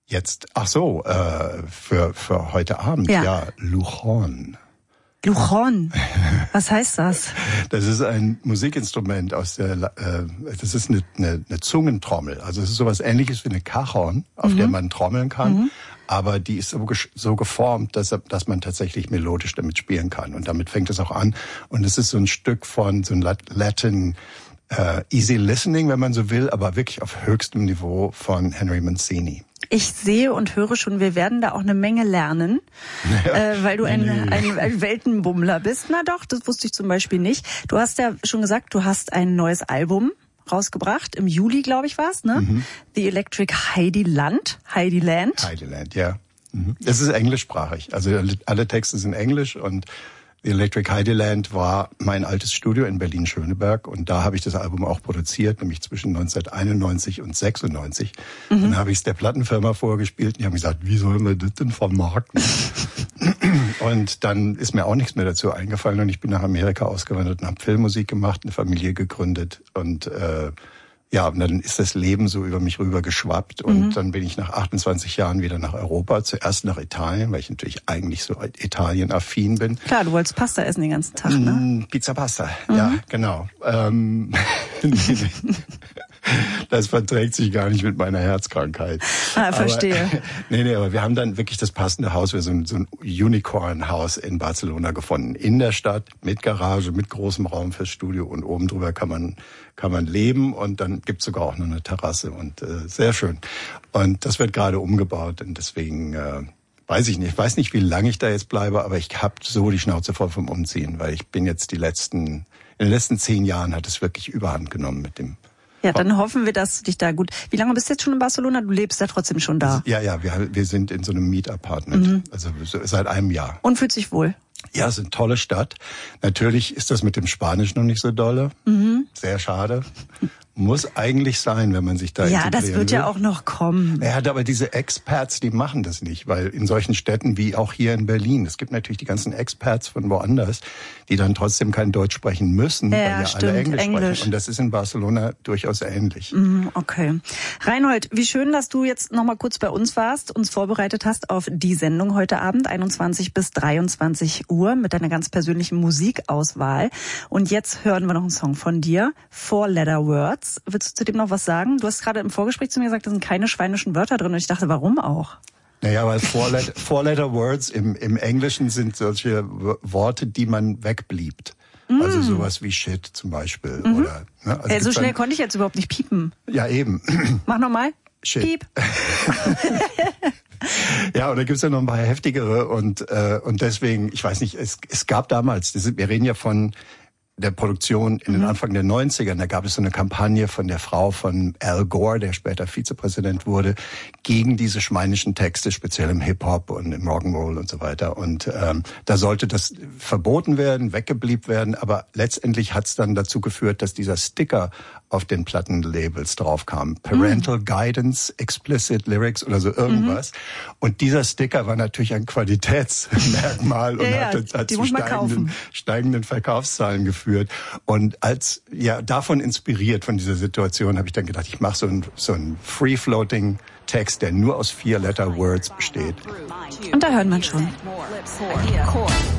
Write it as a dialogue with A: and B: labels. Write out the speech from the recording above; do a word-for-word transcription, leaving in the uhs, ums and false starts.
A: Jetzt, ach so, äh, für, für heute Abend,
B: ja,
A: ja Luchon.
B: Luchon, was heißt das?
A: Das ist ein Musikinstrument aus der, äh, das ist eine, eine, eine Zungentrommel. Also es ist sowas Ähnliches wie eine Cajon, auf mhm. der man trommeln kann. Mhm. Aber die ist so, so geformt, dass, dass man tatsächlich melodisch damit spielen kann. Und damit fängt es auch an. Und es ist so ein Stück von so ein Latin äh, Easy Listening, wenn man so will, aber wirklich auf höchstem Niveau von Henry Mancini.
B: Ich sehe und höre schon, wir werden da auch eine Menge lernen, ja, äh, weil du ein, nee. ein, ein Weltenbummler bist. Na doch, das wusste ich zum Beispiel nicht. Du hast ja schon gesagt, du hast ein neues Album rausgebracht. Im Juli, glaube ich, war es, ne? Mhm. The Electric Heidiland. Heidiland.
A: Heidiland, ja. Mhm. Das ist englischsprachig. Also alle Texte sind englisch und The Electric Heidiland war mein altes Studio in Berlin-Schöneberg und da habe ich das Album auch produziert, nämlich zwischen neunzehnhunderteinundneunzig und sechsundneunzig. Mhm. Dann habe ich es der Plattenfirma vorgespielt und die haben gesagt, wie sollen wir das denn vermarkten? Und dann ist mir auch nichts mehr dazu eingefallen und ich bin nach Amerika ausgewandert und habe Filmmusik gemacht, eine Familie gegründet und äh, ja, und dann ist das Leben so über mich rüber geschwappt und mhm. dann bin ich nach achtundzwanzig Jahren wieder nach Europa, zuerst nach Italien, weil ich natürlich eigentlich so Italien-affin bin.
B: Klar, du wolltest Pasta essen den ganzen Tag, ne?
A: Pizza Pasta, mhm. ja, genau. Ähm, das verträgt sich gar nicht mit meiner Herzkrankheit.
B: Ah, verstehe.
A: Aber, nee, nee, aber wir haben dann wirklich das passende Haus, wir so ein, so ein Unicorn-Haus in Barcelona gefunden. In der Stadt, mit Garage, mit großem Raum fürs Studio und oben drüber kann man kann man leben und dann gibt's sogar auch noch eine Terrasse und äh, sehr schön. Und das wird gerade umgebaut und deswegen äh, weiß ich nicht, ich weiß nicht, wie lange ich da jetzt bleibe, aber ich habe so die Schnauze voll vom Umziehen, weil ich bin jetzt die letzten, in den letzten zehn Jahren hat es wirklich Überhand genommen mit dem.
B: Ja, dann hoffen wir, dass du dich da gut... Wie lange bist du jetzt schon in Barcelona? Du lebst ja trotzdem schon da.
A: Ja, ja, wir, wir sind in so einem Mietapartment, mhm. also seit einem Jahr.
B: Und fühlt sich wohl?
A: Ja, es ist eine tolle Stadt. Natürlich ist das mit dem Spanisch noch nicht so dolle. Mhm. Sehr schade. Muss eigentlich sein, wenn man sich da
B: ja, das wird
A: will.
B: Ja auch noch kommen.
A: Ja, aber diese Expats, die machen das nicht, weil in solchen Städten wie auch hier in Berlin, es gibt natürlich die ganzen Expats von woanders, die dann trotzdem kein Deutsch sprechen müssen,
B: ja,
A: weil ja
B: stimmt,
A: alle Englisch,
B: Englisch
A: sprechen. Und das ist in Barcelona durchaus ähnlich.
B: Mhm, okay. Reinhold, wie schön, dass du jetzt noch mal kurz bei uns warst, uns vorbereitet hast auf die Sendung heute Abend, einundzwanzig bis dreiundzwanzig Uhr, mit deiner ganz persönlichen Musikauswahl. Und jetzt hören wir noch einen Song von dir, Four Letter Words. Willst du zu dem noch was sagen? Du hast gerade im Vorgespräch zu mir gesagt, da sind keine schweinischen Wörter drin. Und ich dachte, warum auch?
A: Naja, weil Four-Letter Four-Letter Words im, im Englischen sind solche Worte, die man wegbliebt. Mm. Also sowas wie Shit zum Beispiel. Mhm. Oder, ne? Also
B: äh, so schnell konnte ich jetzt überhaupt nicht piepen.
A: Ja, eben.
B: Mach nochmal.
A: Shit.
B: Piep.
A: Ja, und da gibt's ja noch ein paar heftigere. Und, äh, und deswegen, ich weiß nicht, es, es gab damals, das, wir reden ja von der Produktion in den Anfang der neunziger, da gab es so eine Kampagne von der Frau von Al Gore, der später Vizepräsident wurde, gegen diese schweinischen Texte, speziell im Hip-Hop und im Rock'n'Roll und so weiter. Und ähm, da sollte das verboten werden, weggeblieben werden, aber letztendlich hat es dann dazu geführt, dass dieser Sticker auf den Plattenlabels draufkam. Parental mhm. Guidance, Explicit Lyrics oder so irgendwas. Mhm. Und dieser Sticker war natürlich ein Qualitätsmerkmal und
B: ja,
A: hat, hat zu
B: steigenden,
A: steigenden Verkaufszahlen geführt. Und als ja davon inspiriert, von dieser Situation, habe ich dann gedacht, ich mache so einen so einen Free-Floating Text, der nur aus vier Letter Words besteht.
B: Und da hört man schon.